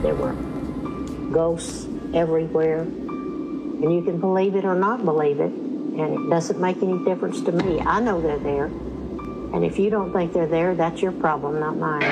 There were ghosts everywhere. And you can believe it or not believe it, and it doesn't make any difference to me. I know they're there. And if you don't think they're there, that's your problem, not mine.